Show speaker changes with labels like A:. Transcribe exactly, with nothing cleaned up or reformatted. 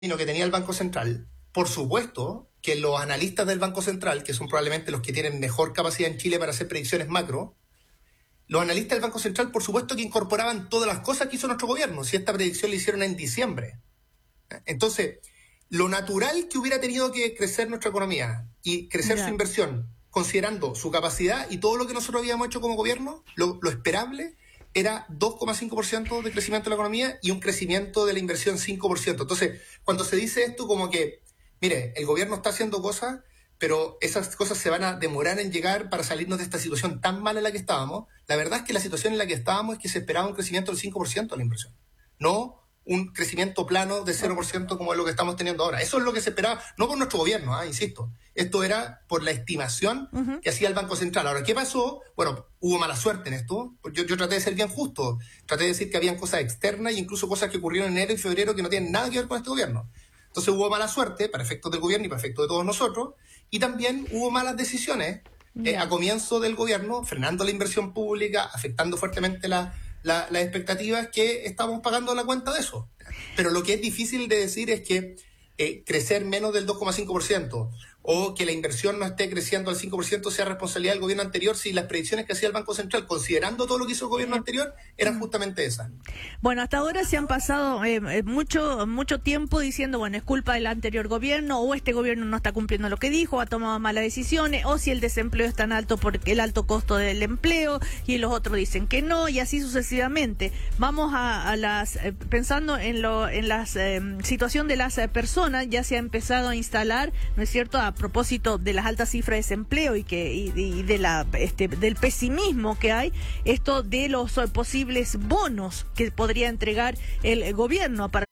A: que tenía el Banco Central, por supuesto que los analistas del Banco Central, que son probablemente los que tienen mejor capacidad en Chile para hacer predicciones macro, los analistas del Banco Central, por supuesto que incorporaban todas las cosas que hizo nuestro gobierno, si esta predicción la hicieron en diciembre. Entonces, lo natural que hubiera tenido que crecer nuestra economía y crecer yeah. su inversión, considerando su capacidad y todo lo que nosotros habíamos hecho como gobierno, lo, lo esperable era dos coma cinco por ciento de crecimiento de la economía y un crecimiento de la inversión cinco por ciento. Entonces, cuando se dice esto como que, mire, el gobierno está haciendo cosas, pero esas cosas se van a demorar en llegar para salirnos de esta situación tan mala en la que estábamos, la verdad es que la situación en la que estábamos es que se esperaba un crecimiento del cinco por ciento de la inversión, no un crecimiento plano de cero por ciento como es lo que estamos teniendo ahora. Eso es lo que se esperaba, no por nuestro gobierno, ¿eh? Insisto. Esto era por la estimación uh-huh. que hacía el Banco Central. Ahora, ¿qué pasó? Bueno, hubo mala suerte en esto. Yo, yo traté de ser bien justo. Traté de decir que habían cosas externas e incluso cosas que ocurrieron en enero y febrero que no tienen nada que ver con este gobierno. Entonces hubo mala suerte para efectos del gobierno y para efectos de todos nosotros. Y también hubo malas decisiones eh, a comienzo del gobierno, frenando la inversión pública, afectando fuertemente la... La, las expectativas que estamos pagando la cuenta de eso. Pero lo que es difícil de decir es que eh, crecer menos del dos coma cinco por ciento o que la inversión no esté creciendo al cinco por ciento sea responsabilidad del gobierno anterior si las predicciones que hacía el Banco Central, considerando todo lo que hizo el gobierno anterior, eran justamente esas.
B: Bueno, hasta ahora se han pasado eh, mucho mucho tiempo diciendo, bueno, es culpa del anterior gobierno, o este gobierno no está cumpliendo lo que dijo, ha tomado malas decisiones, o si el desempleo es tan alto porque el alto costo del empleo, y los otros dicen que no, y así sucesivamente. Vamos a, a las, eh, pensando en lo en la eh, situación de las eh, personas, ya se ha empezado a instalar, ¿no es cierto?, a propósito de las altas cifras de desempleo y que y, y de la este del pesimismo que hay, esto de los posibles bonos que podría entregar el gobierno para